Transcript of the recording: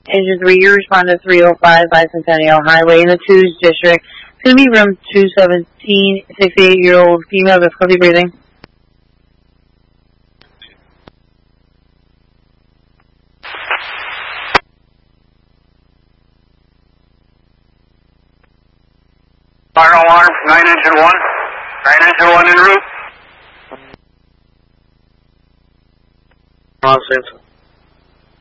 Engine 3, you respond to 305 Bicentennial Highway in the 2's district. It's going to be room 217, 68-year-old female, difficulty breathing. Fire alarm, 9 engine 1. 9 engine 1 en route. Nonsense.